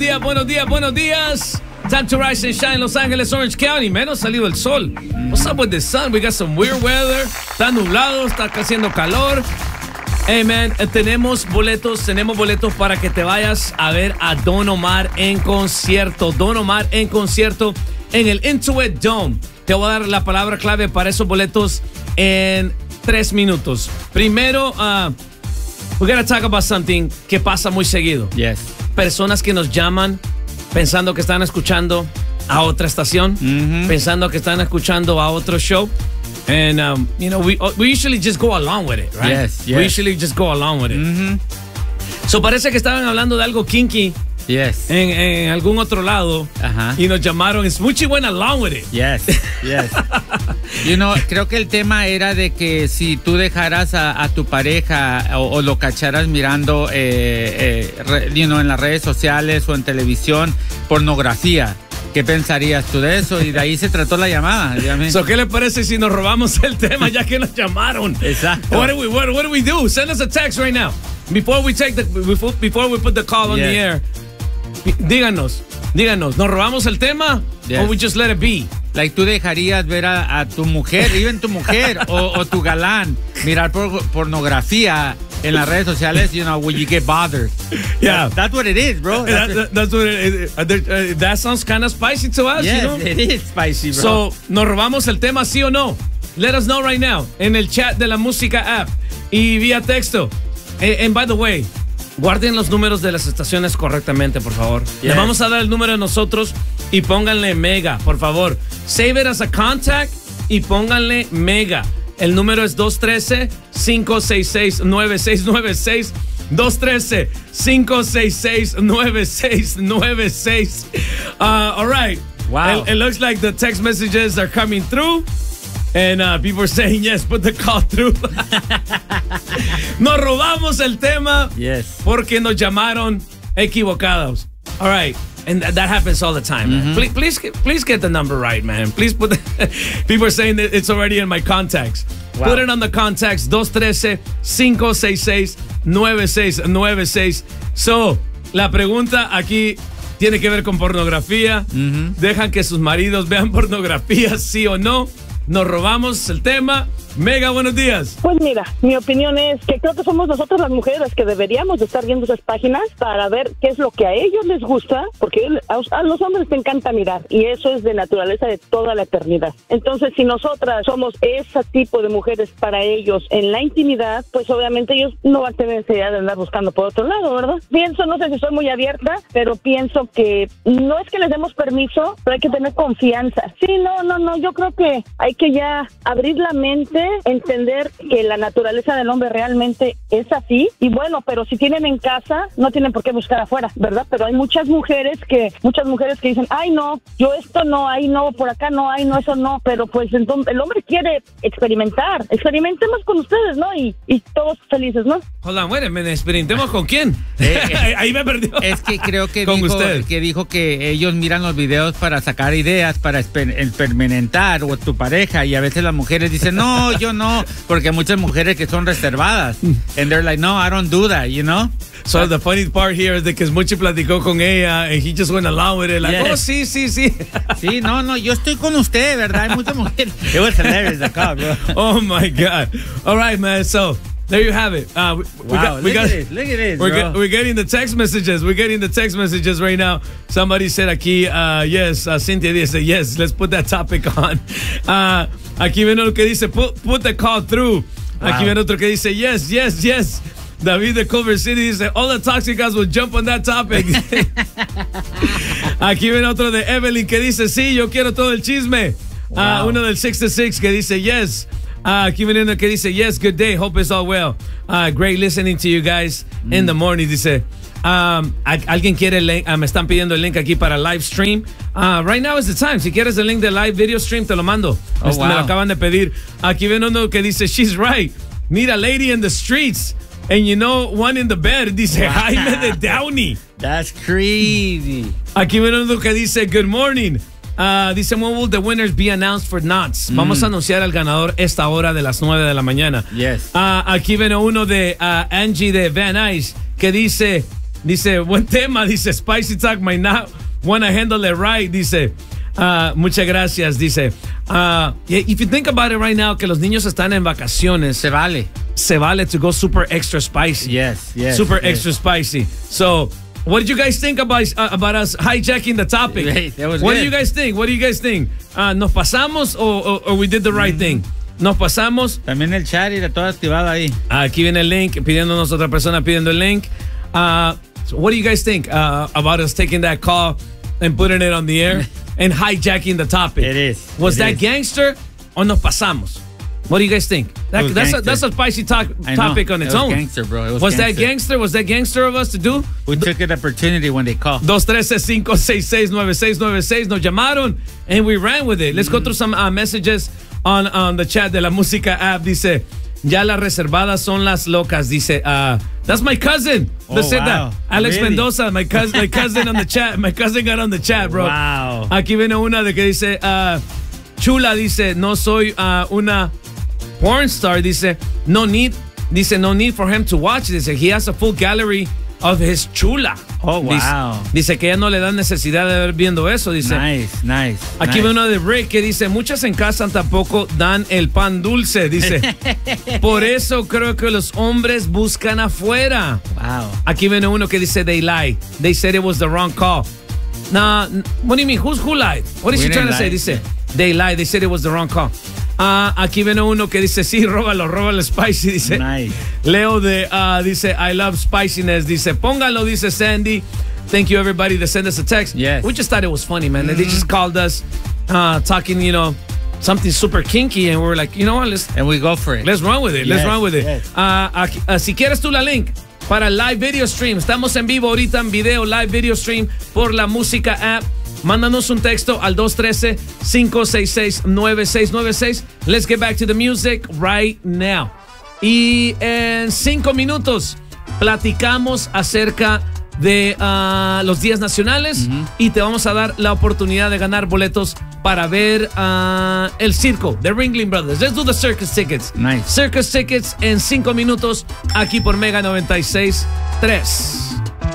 Buenos días. Time to rise and shine, Los Ángeles, Orange County. Menos salido el sol. What's up with the sun? We got some weird weather. Está nublado, está haciendo calor. Hey, man, tenemos boletos para que te vayas a ver a Don Omar en concierto. Don Omar en concierto en el Intuit Dome. Te voy a dar la palabra clave para esos boletos en 3 minutos. Primero, we're gonna talk about something que pasa muy seguido. Yes. Personas que nos llaman pensando que están escuchando a otra estación, pensando que están escuchando a otro show. And, we usually just go along with it, right? Yes. We usually just go along with it. So parece que estaban hablando de algo kinky. Yes. En algún otro lado. Y nos llamaron. Smoochie went along with it. Yes. Creo que el tema era de que si tú dejaras a tu pareja o lo cacharas mirando en las redes sociales o en televisión pornografía, ¿qué pensarías tú de eso? Y de ahí se trató la llamada. So, ¿qué le parece si nos robamos el tema ya que nos llamaron? Exacto. What do we do? Send us a text right now. Before we put the call on the air. Díganos, ¿nos robamos el tema? Yes. Or we just let it be? Like, tú dejarías ver a tu mujer, even tu mujer o tu galán, mirar pornografía en las redes sociales, when you get bothered. Yeah. That's what it is, bro. That's what it is. That sounds kind of spicy to us, yes, it is spicy, bro. So, ¿nos robamos el tema, sí o no? Let us know right now en el chat de la música app y vía texto. And by the way, guarden los números de las estaciones correctamente, por favor. Yes. Le vamos a dar el número de nosotros y pónganle Mega, por favor. Save it as a contact y pónganle Mega. El número es 213-566-9696. 213-566-9696. All right. Wow. It looks like the text messages are coming through. And people are saying, yes, put the call through. Nos robamos el tema porque nos llamaron equivocados. All right. And that happens all the time. Man. Please get the number right, man. Please put people are saying that it's already in my contacts. Wow. Put it on the contacts. 213-566-9696. So, la pregunta aquí tiene que ver con pornografía. ¿Dejan que sus maridos vean pornografía, sí o no? Nos robamos el tema. Mega, buenos días. Pues mira, mi opinión es que creo que somos nosotros las mujeres las que deberíamos de estar viendo esas páginas para ver qué es lo que a ellos les gusta, porque a los hombres les encanta mirar y eso es de naturaleza de toda la eternidad. Entonces, si nosotras somos ese tipo de mujeres para ellos en la intimidad, pues obviamente ellos no van a tener necesidad de andar buscando por otro lado, ¿verdad? Pienso, no sé si soy muy abierta, pero pienso que no es que les demos permiso, pero hay que tener confianza. Sí, no, yo creo que hay que ya abrir la mente, entender que la naturaleza del hombre realmente es así y bueno, pero si tienen en casa no tienen por qué buscar afuera, ¿verdad? Pero hay muchas mujeres que dicen, ay no, yo esto no, ay no, por acá no, ay no, eso no, pero pues entonces el hombre quiere experimentemos con ustedes, ¿no? Y todos felices, ¿no? Hold on, wait a minute, experimentemos con quién. Ahí me perdió. Es que creo que dijo que ellos miran los videos para sacar ideas, para experimentar o tu pareja y a veces las mujeres dicen, no, yo no, porque hay muchas mujeres que son reservadas. And they're like, no, I don't do that, you know? So the funny part here is que Smoochie platicó con ella and he just went along with it. Like, oh, sí. Sí, no, yo estoy con usted, ¿verdad? Hay muchas mujeres. It was hilarious, the call, bro. Oh, my God. All right, man. So, there you have it. Look at this, we're getting the text messages. We're getting the text messages right now. Somebody said aquí, yes, Cynthia dice, yes, let's put that topic on. Aquí viene lo que dice, put the call through. Wow. Aquí viene otro que dice, yes. David de Culver City dice, all the toxic guys will jump on that topic. Aquí viene otro de Evelyn que dice, sí, yo quiero todo el chisme. Wow. Uno del 66 que dice, yes. Aquí viene uno que dice, yes, good day, hope it's all well. Great listening to you guys in the morning. Dice, alguien quiere el link, me están pidiendo el link aquí para live stream. Right now is the time. Si quieres el link de live video stream, te lo mando. Me lo acaban de pedir. Aquí viene uno que dice, she's right. Need a lady in the streets. And one in the bed. Dice, Jaime de Downey. That's crazy. Aquí viene uno que dice, good morning. Dice, when will the winners be announced for Knots? Vamos a anunciar al ganador esta hora de las 9 de la mañana. Yes. Aquí viene uno de Angie de Van Nuys que dice, dice, buen tema, dice, Spicy Talk might not wanna handle it right, dice. Muchas gracias, dice. If you think about it right now, que los niños están en vacaciones, Se vale. to go super extra spicy. Yes. Super extra spicy. So, what did you guys think about us hijacking the topic? Great, that was What good. do you guys think? ¿Nos pasamos or we did the right thing? Nos pasamos. También el chat era todo activado ahí. Aquí viene el link, pidiéndonos otra persona pidiendo el link. So what do you guys think about us taking that call and putting it on the air and hijacking the topic? It is. Was It that is. gangster or nos pasamos? What do you guys think? was That's a spicy topic on its It was own. gangster, bro. It Was that gangster? Was that gangster of us to do? We took an opportunity when they called. 213-566-9696. Nos llamaron and we ran with it. Let's go through some messages on the chat de la música app. Dice, ya las reservadas son las locas. Dice, that's my cousin. Oh, Said wow. that. Alex Really? Mendoza, my cousin on the chat. My cousin got on the chat, bro. Wow. Aquí viene una de que dice, Chula, dice, no soy una porn star. Dice, no need for him to watch. Dice, he has a full gallery of his chula. Oh, wow. Dice que ya no le dan necesidad de ver viendo eso. Dice, Nice. aquí ve uno de Rick que dice, muchas en casa tampoco dan el pan dulce. Dice, por eso creo que los hombres buscan afuera. Wow. Aquí viene uno que dice, they lied. They said it was the wrong call. Nah, what do you mean? Who lied? What is We she trying to didn't say? lie. Dice, they lied. They said it was the wrong call. Aquí viene uno que dice, sí, róbalo spicy. Dice, Nice. Leo dice, I love spiciness. Dice, póngalo, dice Sandy. Thank you, everybody that sent us a text. Yes. We just thought it was funny, man. They just called us talking, something super kinky, and we were like, you know what, And we go for it. let's run with it. Let's Yes, run with it. yes. Si quieres tú la link para el live video stream, estamos en vivo ahorita en video, live video stream por la música app. Mándanos un texto al 213-566-9696. Let's get back to the music right now. Y en 5 minutos platicamos acerca de los días nacionales y te vamos a dar la oportunidad de ganar boletos para ver el circo de Ringling Brothers. Let's do the circus tickets. Nice. Circus tickets en 5 minutos aquí por Mega 96.3.